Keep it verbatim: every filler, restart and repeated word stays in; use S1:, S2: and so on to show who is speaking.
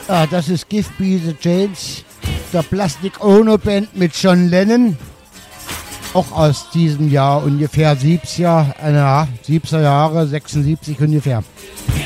S1: Ah, das ist Give Me the Chains, der Plastic Ono Band mit John Lennon. Auch aus diesem Jahr ungefähr siebziger, äh, siebziger Jahre, sechsundsiebzig ungefähr.